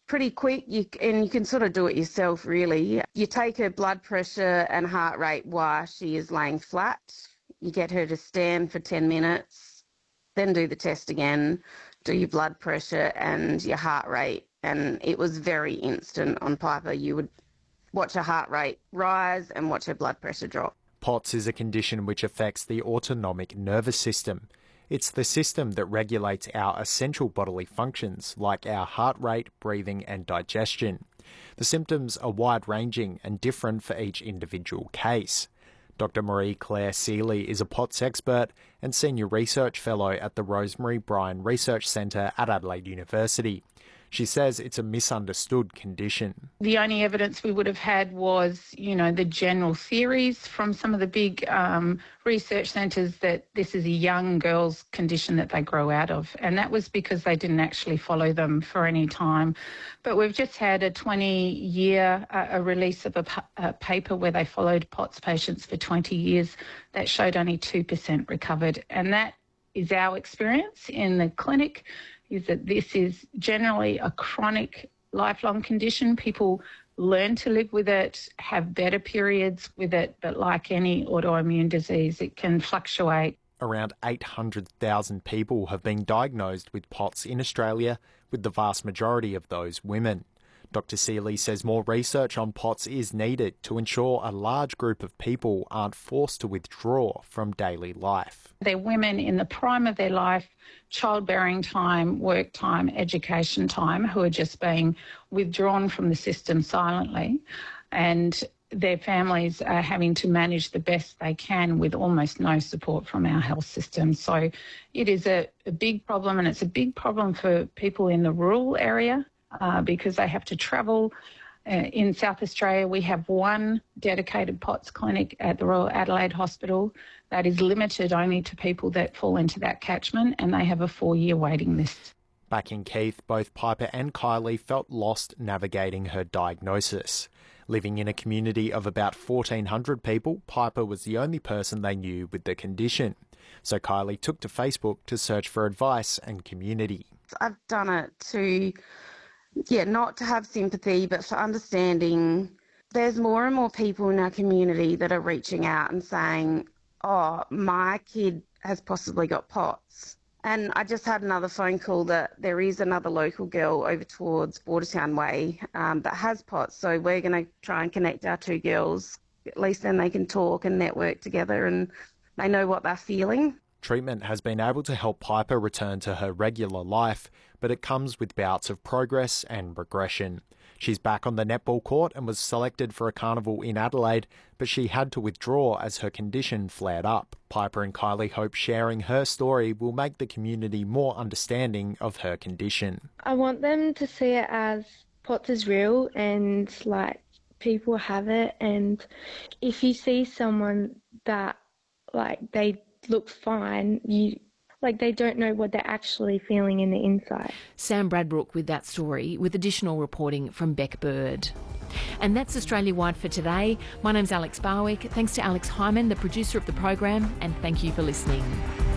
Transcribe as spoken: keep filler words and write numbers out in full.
pretty quick, you, and you can sort of do it yourself, really. You take her blood pressure and heart rate while she is laying flat. You get her to stand for ten minutes, then do the test again, do your blood pressure and your heart rate. And it was very instant on Piper. You would watch her heart rate rise and watch her blood pressure drop. POTS is a condition which affects the autonomic nervous system. It's the system that regulates our essential bodily functions like our heart rate, breathing and digestion. The symptoms are wide-ranging and different for each individual case. Doctor Marie-Claire Seeley is a POTS expert and Senior Research Fellow at the Rosemary Bryan Research Centre at Adelaide University. She says it's a misunderstood condition. The only evidence we would have had was, you know, the general theories from some of the big um, research centres that this is a young girl's condition that they grow out of. And that was because they didn't actually follow them for any time. But we've just had a twenty-year uh, a release of a, a paper where they followed POTS patients for twenty years that showed only two percent recovered. And that is our experience in the clinic, is that this is generally a chronic, lifelong condition. People learn to live with it, have better periods with it, but like any autoimmune disease, it can fluctuate. Around eight hundred thousand people have been diagnosed with POTS in Australia, with the vast majority of those women. Doctor Seeley says more research on POTS is needed to ensure a large group of people aren't forced to withdraw from daily life. They're women in the prime of their life, childbearing time, work time, education time, who are just being withdrawn from the system silently, and their families are having to manage the best they can with almost no support from our health system. So it is a, a big problem, and it's a big problem for people in the rural area. Uh, because they have to travel. Uh, in South Australia, we have one dedicated POTS clinic at the Royal Adelaide Hospital that is limited only to people that fall into that catchment, and they have a four-year waiting list. Back in Keith, both Piper and Kylie felt lost navigating her diagnosis. Living in a community of about fourteen hundred people, Piper was the only person they knew with the condition. So Kylie took to Facebook to search for advice and community. I've done it to... Yeah, not to have sympathy, but for understanding. There's more and more people in our community that are reaching out and saying, oh, my kid has possibly got POTS. And I just had another phone call that there is another local girl over towards Watertown Way um, that has POTS. So we're going to try and connect our two girls. At least then they can talk and network together and they know what they're feeling. Treatment has been able to help Piper return to her regular life, but it comes with bouts of progress and regression. She's back on the netball court and was selected for a carnival in Adelaide, but she had to withdraw as her condition flared up. Piper and Kylie hope sharing her story will make the community more understanding of her condition. I want them to see it as POTS is real and, like, people have it, and if you see someone that, like, they look fine, you like they don't know what they're actually feeling in the inside. Sam Bradbrook with that story, with additional reporting from Beck Bird. And that's Australia-wide for today. My name's Alex Barwick. Thanks to Alex Hyman, the producer of the program, and thank you for listening.